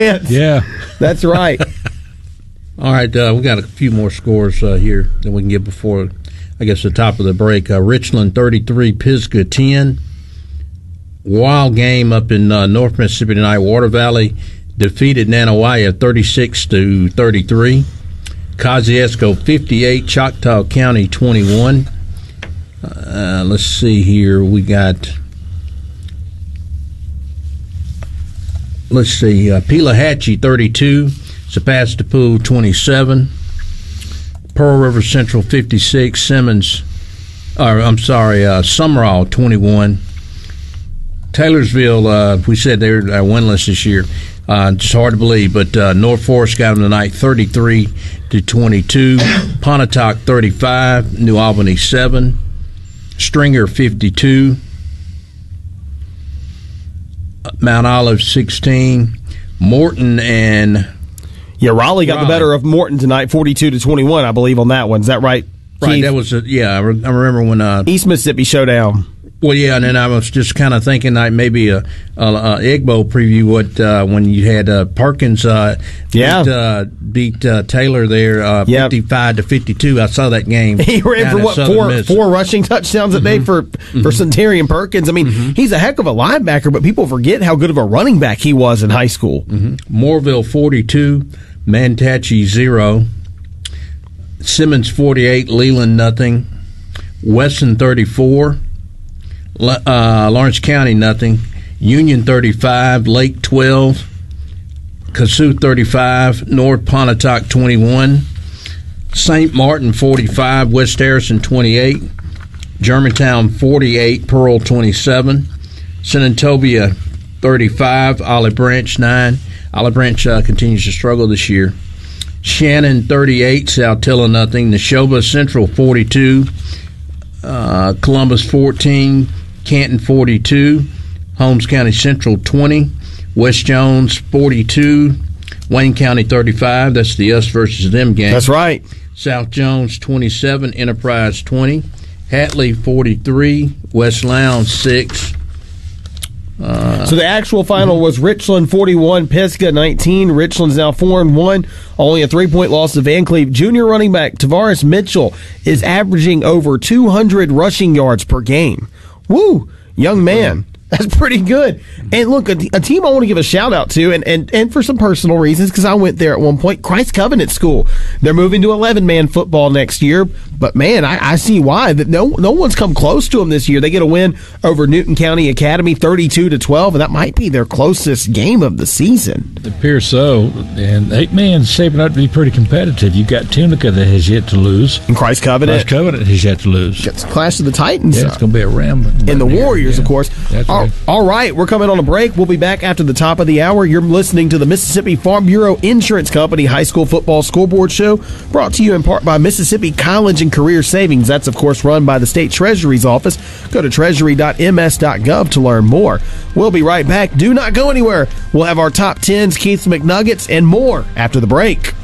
Yeah. That's right. All right, we got a few more scores here that we can get before, I guess, the top of the break. Richland 33, Pisgah 10. Wild game up in North Mississippi tonight. Water Valley defeated Nanawaya 36-33. Kosciuszko 58, Choctaw County 21. Let's see here. We got, Pelahatchie 32, Sebastopol 27, Pearl River Central 56, Sumrall 21. Taylorsville, we said they're winless this year. Just hard to believe, but North Forest got them tonight 33-22. Pontotoc 35, New Albany 7, Stringer 52, Mount Olive 16, Morton and Raleigh got the better of Morton tonight, 42-21, I believe, on that one. Is that right, Keith? Right, that was I remember when East Mississippi Showdown. Well, yeah, and then I was just kind of thinking like maybe a Egg Bowl preview. When you had Perkins beat Taylor there 55-52. I saw that game. He ran for four rushing touchdowns that day for Centurion Perkins. I mean, he's a heck of a linebacker, but people forget how good of a running back he was in high school. Moorville 42, Manatachee 0, Simmons 48, Leland nothing, Weston 34. Lawrence County nothing, Union 35, Lake 12, Kossuth 35, North Pontotoc 21, St. Martin 45, West Harrison 28, Germantown 48, Pearl 27, Senatobia 35, Olive Branch 9. Olive Branch continues to struggle this year. Shannon 38, Saltillo nothing, Neshoba Central 42, Columbus 14, Canton 42, Holmes County Central 20, West Jones 42, Wayne County 35. That's the us versus them game. That's right. South Jones 27, Enterprise 20, Hatley 43, West Lowndes 6. So the actual final was Richland 41, Pisgah 19. Richland's now 4-1, only a 3-point loss to Van Cleve. Junior running back Tavares Mitchell is averaging over 200 rushing yards per game. Woo, young man. That's pretty good. And look, a team I want to give a shout out to, and for some personal reasons, because I went there at one point, Christ Covenant School. They're moving to 11-man football next year, but man, I see why. That no one's come close to them this year. They get a win over Newton County Academy, 32-12, and that might be their closest game of the season. It appears so, and 8-man's shaping up to be pretty competitive. You've got Tunica that has yet to lose. And Christ Covenant. Christ Covenant has yet to lose. It's Clash of the Titans. Yeah, it's going to be a ram. And the Warriors, of course. That's right. All right, we're coming on a break. We'll be back after the top of the hour. You're listening to the Mississippi Farm Bureau Insurance Company High School Football Scoreboard Show, brought to you in part by Mississippi College and Career Savings. That's, of course, run by the State Treasury's office. Go to treasury.ms.gov to learn more. We'll be right back. Do not go anywhere. We'll have our top 10s, Keith's McNuggets, and more after the break.